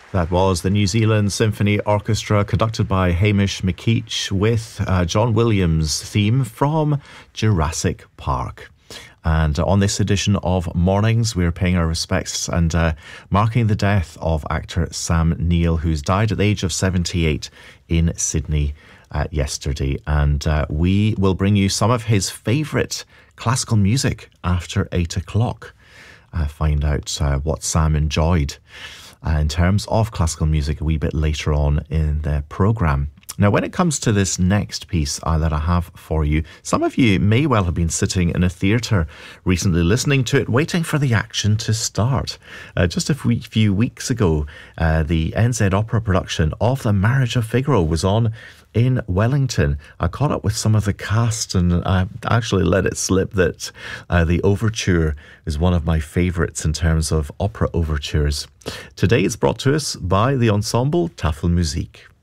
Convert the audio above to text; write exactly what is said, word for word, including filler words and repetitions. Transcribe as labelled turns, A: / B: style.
A: That was the New Zealand Symphony Orchestra, conducted by Hamish McKeach, with uh, John Williams' theme from Jurassic Park. And on this edition of Mornings, we're paying our respects and uh, marking the death of actor Sam Neill, who's died at the age of seventy-eight in Sydney uh, yesterday. And uh, we will bring you some of his favourite classical music after eight o'clock. Uh, find out uh, what Sam enjoyed Uh, in terms of classical music a wee bit later on in the programme. Now, when it comes to this next piece uh, that I have for you, some of you may well have been sitting in a theatre recently listening to it, waiting for the action to start. Uh, just a few, few weeks ago, uh, the N Z Opera production of The Marriage of Figaro was on in Wellington. I caught up with some of the cast and I actually let it slip that uh, the overture is one of my favourites in terms of opera overtures. Today it's brought to us by the ensemble Tafelmusik.